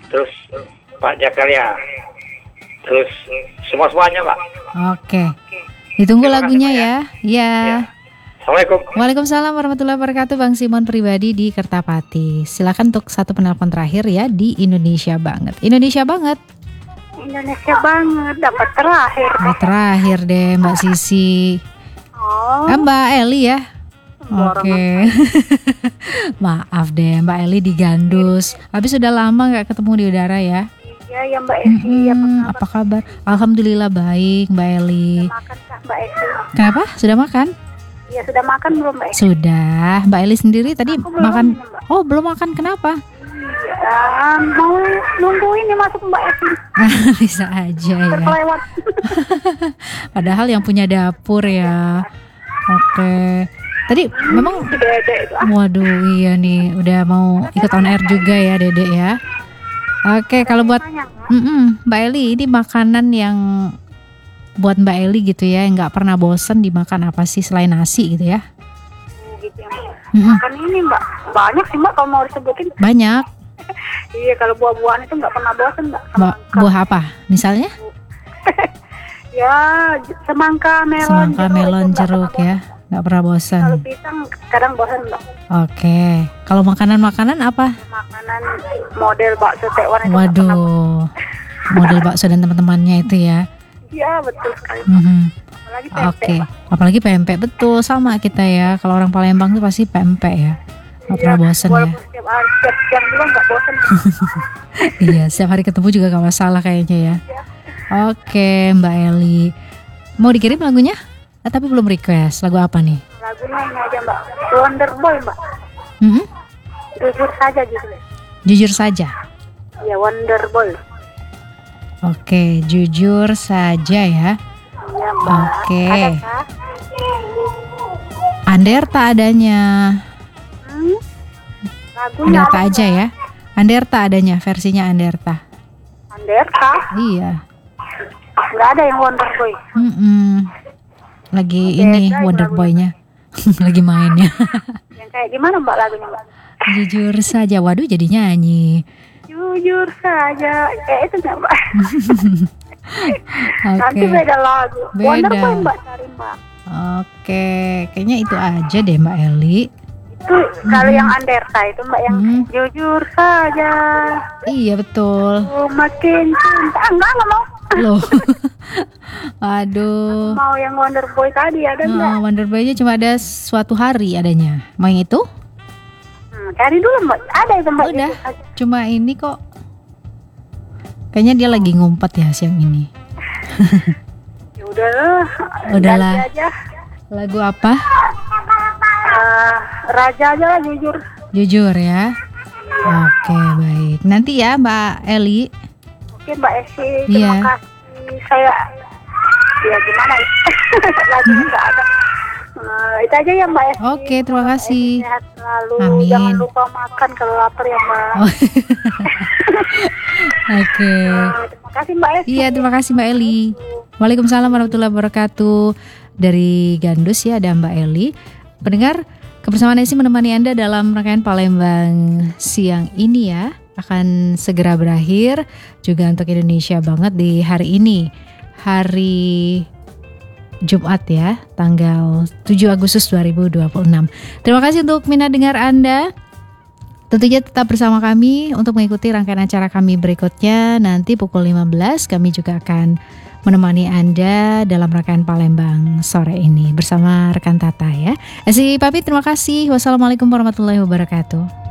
terus Pak Jakaria, terus semuanya Pak. Oke. Ditunggu Terima lagunya kasih, ya. Ya. Assalamualaikum. Waalaikumsalam warahmatullahi wabarakatuh. Bang Simon pribadi di Kertapati. Silakan untuk satu penelpon terakhir ya di Indonesia Banget. Indonesia Banget. Indonesia Banget dapat terakhir. Terakhir deh Mbak Sisi. Oh, Mbak Eli ya. Borong Oke. Maaf deh Mbak Eli di Gandus. Habis sudah lama nggak ketemu di udara ya. iya ya Mbak Esi. Apa kabar? Alhamdulillah baik Mbak Eli. Makan Kak Mbak Esi? Kenapa? Sudah makan? Iya sudah makan belum Mbak Esi? Sudah. Mbak Eli sendiri tadi Aku belum, makan. Mbak. Oh belum makan, kenapa? Mau nunggu ini masuk Mbak Esi. Bisa aja ya. Terlewat. Padahal yang punya dapur ya. Oke. Tadi memang Dede itu. waduh iya nih udah mau ikut on air juga ya Dede ya. Oke, kalau buat Mbak Eli ini makanan yang buat Mbak Eli gitu ya yang nggak pernah bosen dimakan apa sih selain nasi gitu ya? Gitu ya, Mbak. Makan ini Mbak. Banyak sih Mbak kalau mau disebutin. Banyak. Iya kalau buah-buahan itu nggak pernah bosan Mbak. Buah apa? Misalnya? Ya semangka, Melon, jeruk itu nggak pernah ya. Nggak pernah bosan. Kalau pisang kadang bosan Mbak. Oke. Kalau makanan apa? Makanan model bakso tekwan itu nggak pernah bosan. Waduh. Model bakso dan teman-temannya itu ya. Iya betul sekali. Apalagi pempek, Oke. Mbak. Apalagi pempek, betul sama kita ya. Kalau orang Palembang tuh pasti pempek ya. Nggak pernah bosan ya. Walaupun setiap jam juga nggak bosan. Iya, setiap hari ketemu juga gak masalah kayaknya ya. Oke, Mbak Eli. Mau dikirim lagunya? Tapi belum request. Lagu apa nih? Lagunya ini aja Mbak. Wonderboy Mbak. Jujur saja gitu. Jujur saja. Ya Wonderboy. Oke, jujur saja ya. Iya Mbak. Oke. Ada kah? Anderta adanya. Lagunya Anderta apa, aja Mbak? ya. Anderta adanya, versinya Anderta. Anderta. Iya. Nggak ada yang Wonderboy. Lagi Beda ini itu Wonder lagunya. Boy-nya. Lagi mainnya. Yang kayak gimana Mbak lagunya Mbak? Jujur saja. Waduh jadi nyanyi. Jujur saja. Kayak itu nggak Mbak? Nanti Oke. beda lagu. Beda. Wonderboy Mbak cari Mbak. Oke, kayaknya itu aja deh Mbak Eli. Itu kalau yang Anderta itu Mbak yang jujur saja. Iya betul. Aku makin cinta. Enggak mau. Loh. Aduh. Mau yang Wonderboy tadi ada enggak? Wonder Boy-nya cuma ada suatu hari adanya. Mau yang itu? Cari dulu Mbak. Ada itu Mbak. Udah. Jujur saja. Cuma ini kok. Kayaknya dia lagi ngumpet ya siang ini. Ya udahlah. Udahlah. Ganti aja. Lagu apa? Raja aja lah jujur. Jujur ya. Oke, baik. Nanti ya Mbak Eli. Oke Mbak Esi. Iya. Terima kasih. Saya ya gimana ya? Lagunya nggak ada. Itu aja ya Mbak Esi. Oke, terima kasih. Sehat selalu. Amin. Jangan lupa makan kalau lapar ya Mbak. Oke. Terima kasih Mbak Esi. Iya, terima kasih Mbak Eli. Waalaikumsalam warahmatullahi wabarakatuh. Dari Gandus ya ada Mbak Eli. Pendengar, kebersamaan Esi menemani Anda dalam rangkaian Palembang siang ini ya akan segera berakhir juga untuk Indonesia Banget di hari ini. Hari Jumat ya, tanggal 7 Agustus 2026. Terima kasih untuk minat dengar Anda. Tentunya tetap bersama kami untuk mengikuti rangkaian acara kami berikutnya. Nanti pukul 15 kami juga akan menemani Anda dalam rangkaian Palembang sore ini bersama rekan Tata ya. Esi pamit, terima kasih. Wassalamualaikum warahmatullahi wabarakatuh.